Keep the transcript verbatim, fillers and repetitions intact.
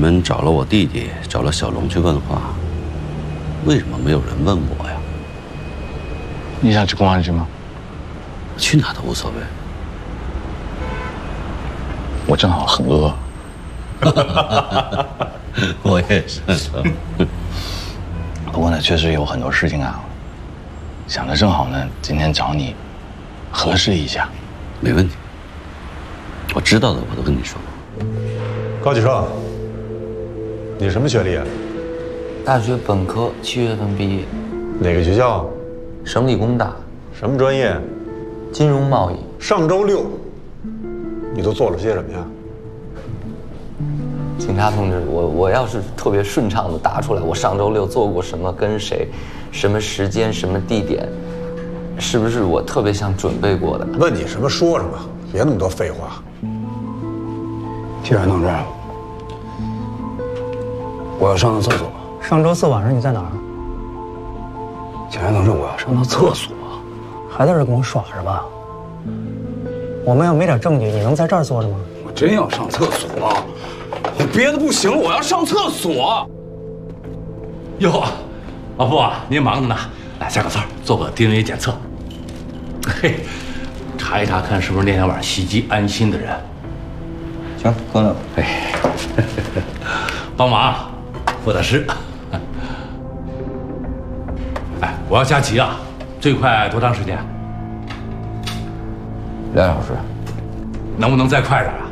们找了我弟弟，找了小龙去问话，为什么没有人问我呀？ 你想去公安局吗？ 去哪都无所谓。 我正好很饿。 我也是。 不过呢，确实有很多事情啊，想着正好呢，今天找你核实一下。 没问题，我知道的我都跟你说。 高启盛，你什么学历啊？ 大学本科，七月份毕业。 哪个学校？ 省理工大。 什么专业？ 金融贸易。 上周六，你都做了些什么呀？ 警察同志，我我要是特别顺畅的答出来，我上周六做过什么，跟谁，什么时间，什么地点，是不是我特别像准备过的？ 问你什么说什么，别那么多废话。 既然同志，我要上趟厕所。 上周四晚上你在哪儿？ 警察同志，我要上趟厕所。 还在这跟我耍是吧？我们要没点证据，你能在这儿坐着吗？ 我真要上厕所，我憋得不行了，我要上厕所。 哟，老傅啊，您忙着呢，来加个字，做个 D N A 检测。嘿，查一查看是不是那天晚上袭击安心的人。 行，哥呢？ 哎，帮忙，傅大师。哎，我要加急啊，最快多长时间？ 两小时。 能不能再快点啊？